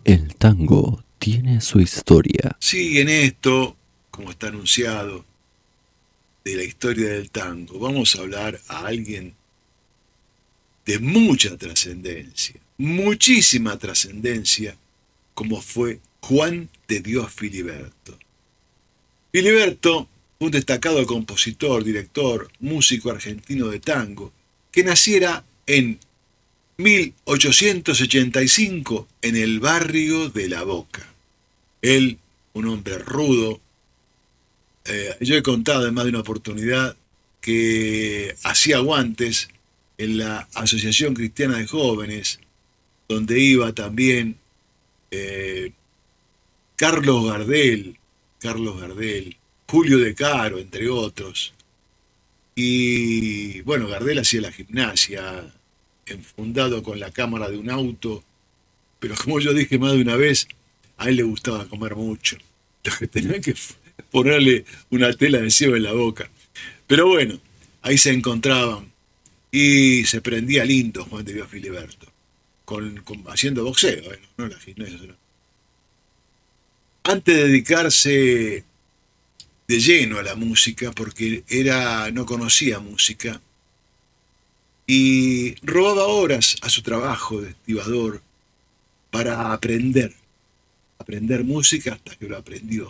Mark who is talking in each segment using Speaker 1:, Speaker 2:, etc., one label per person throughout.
Speaker 1: El tango tiene su historia.
Speaker 2: Sí, en esto, como está anunciado, de la historia del tango, vamos a hablar a alguien de mucha trascendencia, muchísima trascendencia, como fue Juan de Dios Filiberto. Filiberto fue un destacado compositor, director, músico argentino de tango, que naciera en 1885 en el barrio de La Boca. Él, un hombre rudo, yo he contado en más de una oportunidad que hacía guantes en la Asociación Cristiana de Jóvenes, donde iba también eh, Carlos Gardel, Julio De Caro, entre otros. Y bueno, Gardel hacía la gimnasia, enfundado con la cámara de un auto, pero como yo dije más de una vez, a él le gustaba comer mucho. Tenía que ponerle una tela de cebo en la boca. Pero bueno, ahí se encontraban y se prendía lindo Juan de Dios Filiberto, haciendo boxeo, no la gimnasia. Antes de dedicarse de lleno a la música, porque no conocía música, y robaba horas a su trabajo de estibador para aprender música hasta que lo aprendió.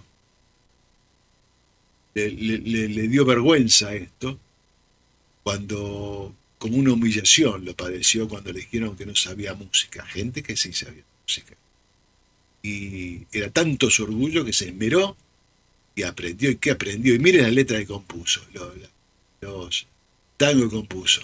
Speaker 2: Le dio vergüenza esto, cuando, como una humillación, lo padeció cuando le dijeron que no sabía música. Gente que sí sabía música. Y era tanto su orgullo que se esmeró y aprendió. ¿Y qué aprendió? Y mire la letra que compuso, los tangos que compuso.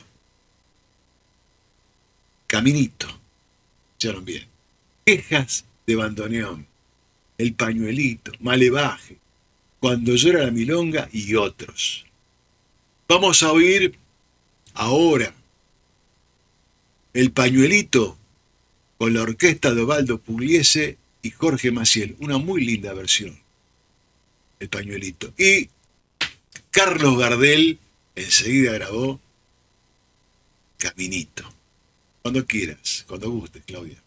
Speaker 2: Caminito, escucharon bien. Quejas de bandoneón, el pañuelito, malevaje, cuando llora la milonga y otros. Vamos a oír ahora el pañuelito con la orquesta de Osvaldo Pugliese y Jorge Maciel, una muy linda versión, el pañuelito. Y Carlos Gardel enseguida grabó Caminito. Cuando quieras, cuando guste, Claudia.